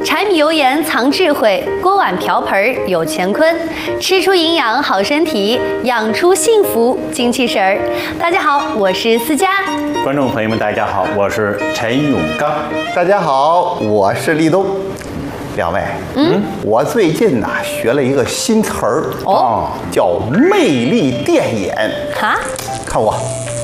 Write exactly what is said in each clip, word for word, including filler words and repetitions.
柴米油盐藏智慧，锅碗瓢盆有乾坤。吃出营养好身体，养出幸福精气神儿。大家好，我是思佳。 观众朋友们，大家好，我是陈永刚。 大家好，我是立冬。两位，嗯，我最近呐、学了一个新词儿哦， 叫魅力电眼。 哈， 看我，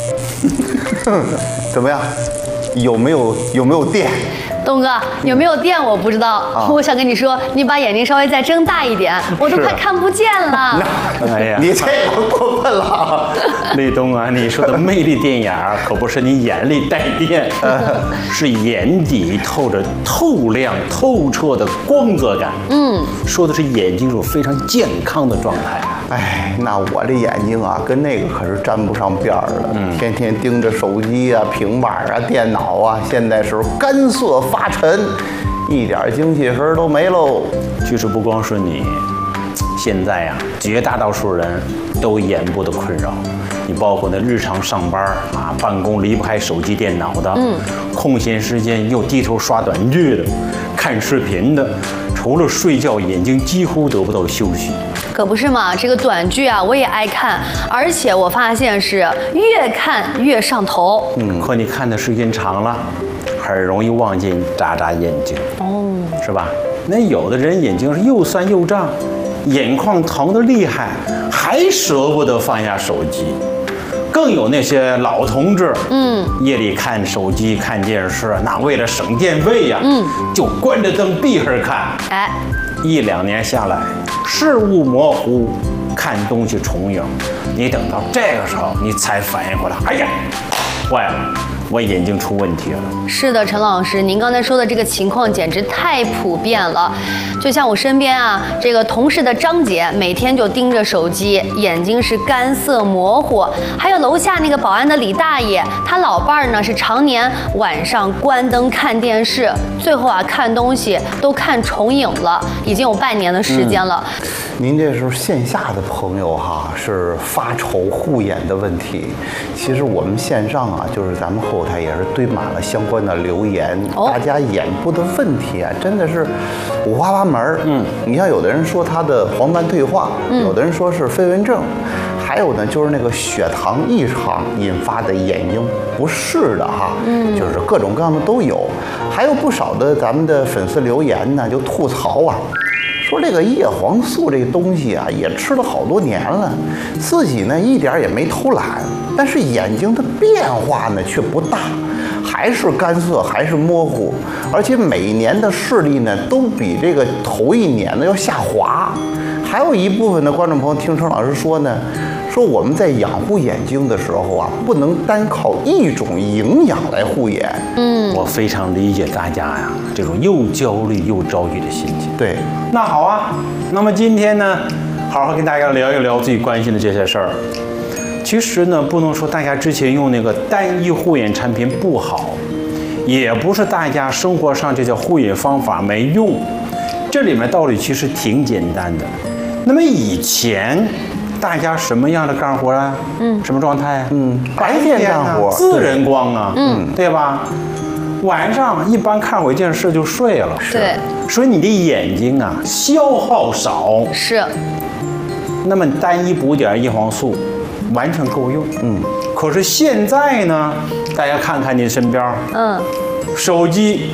怎么样？有没有有没有电？ 东哥有没有电我不知道， 啊、 我想跟你说，你把眼睛稍微再睁大一点，我都快看不见了。 哎呀， 你这个过分了， 立冬啊！你说的魅力电眼儿可不是你眼里带电，是眼底透着透亮透彻的光泽感。嗯，说的是眼睛是非常健康的状态。 哎，那我这眼睛啊，跟那个可是沾不上边儿了。嗯，天天盯着手机啊、平板啊、电脑啊，现在是干涩发沉，一点精气神都没喽。 其实不光是你，现在呀、啊，绝大多数人都眼部的困扰。你包括那日常上班啊，办公离不开手机、电脑的，嗯，空闲时间又低头刷短剧的，看视频的，除了睡觉，眼睛几乎得不到休息。 可不是嘛，这个短剧啊，我也爱看，而且我发现是越看越上头。 嗯，可你看的时间长了，很容易忘记眨眨眼睛。哦，是吧？那有的人眼睛是又酸又胀，眼眶疼得厉害，还舍不得放下手机。更有那些老同志，嗯，夜里看手机、看电视，那为了省电费呀，嗯，就关着灯闭着看。哎，一两年下来，视物模糊，看东西重影。你等到这个时候，你才反应过来，哎呀，坏了，我眼睛出问题了。 是的，陈老师，您刚才说的这个情况简直太普遍了。就像我身边啊，这个同事的张姐，每天就盯着手机，眼睛是干涩模糊。还有楼下那个保安的李大爷，他老伴儿呢是常年晚上关灯看电视，最后啊看东西都看重影了，已经有半年的时间了。 嗯、您这是线下的朋友哈，是发愁护眼的问题。其实我们线上啊，就是咱们后台也是堆满了相关的留言，哦、大家眼部的问题啊，真的是五花八门。嗯，你像有的人说他的黄斑退化，嗯、有的人说是飞蚊症，还有呢就是那个血糖异常引发的眼睛不适的哈，嗯，就是各种各样的都有，还有不少的咱们的粉丝留言呢，就吐槽啊。说这个叶黄素这个东西啊，也吃了好多年了，自己呢一点也没偷懒，但是眼睛的变化呢却不大，还是干涩，还是模糊，而且每年的视力呢都比这个头一年呢要下滑。还有一部分的观众朋友听陈老师说呢，说我们在养护眼睛的时候啊，不能单靠一种营养来护眼。 嗯，我非常理解大家呀这种又焦虑又着急的心情。 对， 那好啊，那么今天呢，好好跟大家聊一聊自己关心的这些事儿。其实呢，不能说大家之前用那个单一护眼产品不好，也不是大家生活上这些护眼方法没用，这里面道理其实挺简单的。那么以前大家什么样的干活啊？嗯，什么状态啊？ 嗯，白天干活， 自然光啊，嗯，对吧？晚上一般看会电视就睡了， 对， 所以你的眼睛啊消耗少， 是。 那么单一补点叶黄素，完全够用。嗯，可是现在呢，大家看看你身边，嗯，手机